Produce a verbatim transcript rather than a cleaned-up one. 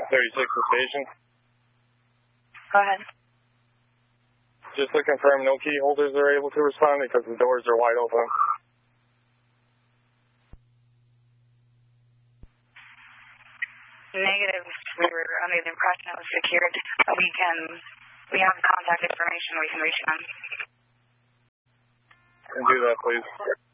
thirty-six the station. Go ahead. Just to confirm, no key holders are able to respond because the doors are wide open. Negative. We were under the impression it was secured. We can, we have contact information. We can reach them. And do that, please.